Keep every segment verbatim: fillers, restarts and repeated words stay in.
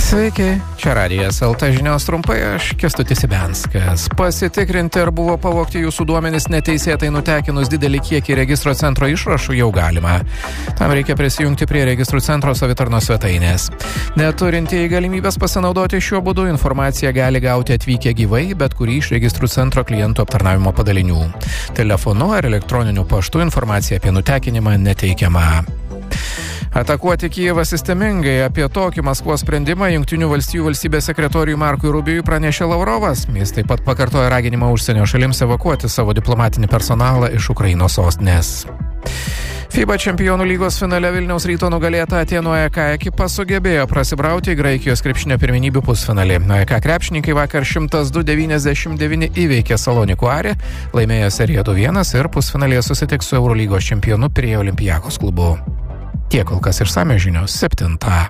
Sveiki, čia Radijas L T žinios trumpai, aš Kęstutis Ibenskas. Pasitikrinti, ar buvo pavogti jūsų duomenys neteisėtai nutekinus didelį kiekį registro centro išrašų jau galima. Tam reikia prisijungti prie registrų centro savitarnos svetainės. Neturintieji galimybės pasinaudoti šiuo būdu informaciją gali gauti atvykę gyvai, bet kurį iš registrų centro klientų aptarnavimo padalinių. Telefonu ar elektroniniu paštu informacija apie nutekinimą neteikiama. Atakuoti Kijevą sistemingai. Apie tokį Maskvos sprendimą Jungtinių valstijų valstybės sekretoriui Markui Rubijui pranešė Lavrovas. Jis taip pat pakartojo raginimą užsienio šalims evakuoti savo diplomatinį personalą iš Ukrainos sostinės. FIBA čempionų lygos finale Vilniaus Ryto nugalėta Atėnų A E K ekipa sugebėjo prasibrauti į Graikijos krepšinio pirmenybių pusfinalį. A E K krepšininkai vakar šimtas du devyniasdešimt devyni įveikė Salonikų Arį, laimėjo seriją du vienas ir pusfinalyje susitiks su Eurolygos čempionu Pirėjo Olympiakos klubu. Tiek kol kas išsamios žinios septintą.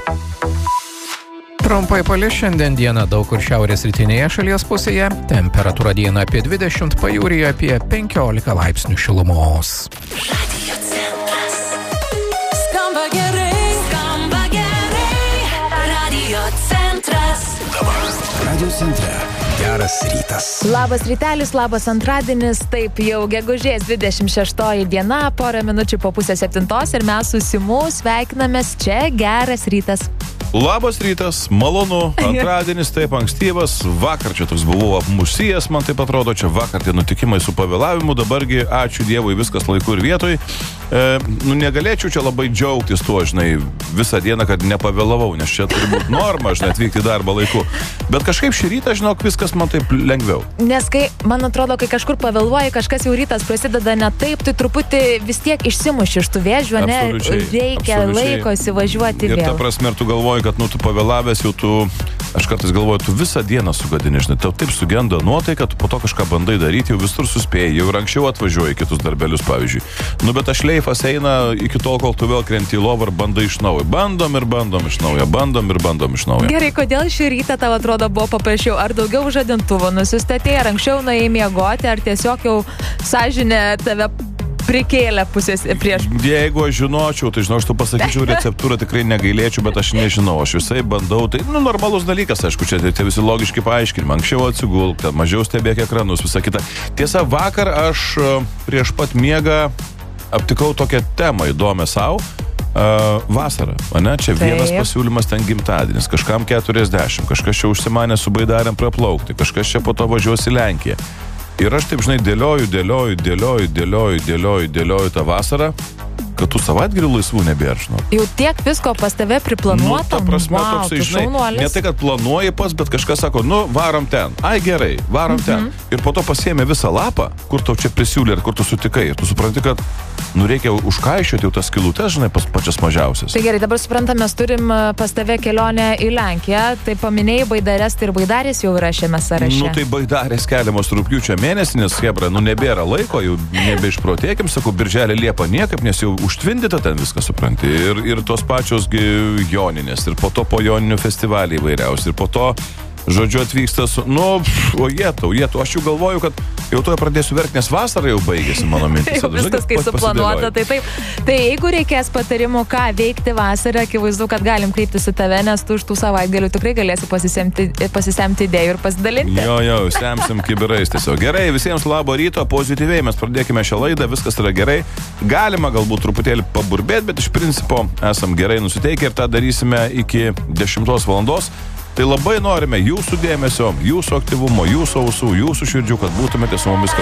Trumpai palis šiandien dieną daug kur šiaurės rytinėje šalies pusėje. Temperatūra dieną apie dvidešimt, pajūryje apie penkiolika laipsnių šilumos. Radio centras. Skamba gerai, skamba gerai. Radio centras. Dabar Radio centre. Geras rytas. Labas rytelis, labas antradienis, taip jau gegužės dvidešimt šeštoji diena, porą minučių po pusės septintos ir mes su Simu sveikinamės čia. Geras rytas. Labas rytas, malonu, antradienis taip ankstyvas, vakar čia toks buvau apmusijęs, man taip atrodo, čia vakar tie nutikimai su pavėlavimu, dabargi ačiū Dievui viskas laiku ir vietoj. E, nu negalėčiau čia labai džiaugtis tuo, žinai, visą dieną, kad nepavėlavau, nes čia turi būti norma, žinai, atvykti į darbą laiku. Bet kažkaip šį rytą, žinok, viskas man taip lengviau. Nes kai, man atrodo, kai kažkur pavėluoji, kažkas jau rytas prasideda ne taip, tai truputį vis tiek išsimuši iš tų vėžių, ne, reikia laiko įsivažiuoti vėl. Ir ta prasme, ir tu galvoji, kad nu tu pavėlavęs jau tu, aš kartais galvoju, tu visą dieną sugadini, žinai, tau taip sugenda nuotaika, tu po to kažką bandai daryti, jau visur suspėjai, jau ir anksčiau atvažiuoji kitus darbelius, pavyzdžiui. Nu, bet tas šleifas eina iki tol, kol tu vėl krenti į lovą ir bandai iš naujo. Bandom ir bandom iš naujo, bandom ir bandom iš naujo. Gerai, kodėl šį rytą tau atrodo buvo paprasčiau? Ar daugiau žadintuvų nusistatė, ar anksčiau nuėjai miegoti, ar tiesiog jau sąžinė tave prikėlė pusės prieš? Jeigu aš žinočiau, tai žinau, aš tu pasakyčiau receptūrą, tikrai negailėčiau, bet aš nežinau, aš visai bandau, tai nu, normalus dalykas, aišku, čia tai visi logiški paaiškinimai, anksčiau atsigulk, mažiau stebėk ekranus, visą kitą. Tiesa, vakar aš prieš pat miegą aptikau tokią temą įdomią savo, uh, vasarą, ane, čia Taip. Vienas pasiūlymas ten gimtadienis, kažkam keturiasdešimt, kažkas čia užsimanė su baidarėm praplaukti, kažkas čia po to važiuos į Lenkiją. Ir aš taip, žinai, dėlioju, dėlioju, dėlioju, dėlioju, dėlioju, dėlioju tą vasarą, kad tų savaitgalių laisvų nebėra, žinau. Jau tiek visko pas tave priplanuota. Nu, ta prasme, wow, toksai, žinai, ne tai, kad planuoji pats, bet kažkas sako, nu, varom ten. Ai, gerai, varom Mhm. ten. Ir po to pasiėmė visą lapą, kur tau čia prisiūlė ir kur tu sutikai. Ir tu supranti, kad, nu, reikia užkaišiuoti jau tas skylutes, žinai, pas pačias mažiausias. Tai gerai, dabar suprantam, mes turim pas tave kelionę į Lenkiją. Tai paminėjai baidarės, tai ir baidarės jau yra šiame sąraše. Nu, tai baidarės keliamos rūpjūčio mėnesį, nes, hebra, nu, nebėra laiko, jau nebeišprotėkim, sakau, birželį Liepą niekaip, nes jau užtvindyta ten viską, supranti. Ir, ir tos pačios joninės, ir po to po joninių festivaliai įvairiausi, ir po to, žodžiu, atvyksta su, nu, o jėtau, jėtau, aš jau galvoju, kad jau to pradėsiu verkti, nes vasara jau baigėsi mano mintis. Jau viskas, kai suplanuota, tai taip. Tai jeigu reikės patarimų, ką veikti vasarą, akivaizdu, kad galim kreiptis į tave, nes tu iš tų savaitgalių tikrai galėsi pasisemti, pasisemti idėjų ir pasidalinti. Jo, jo, semsim kibirais tiesiog. Gerai, visiems labo ryto, pozityviai, mes pradėkime šią laidą, viskas yra gerai. Galima galbūt truputėlį paburbėti, bet iš principo esam gerai nusiteikę ir tą darysime iki dešimtos valandos. Tai labai norime jūsų dėmesio, jūsų aktyvumo, jūsų ausų, jūsų širdžių, kad būtumėte su mumis kartu.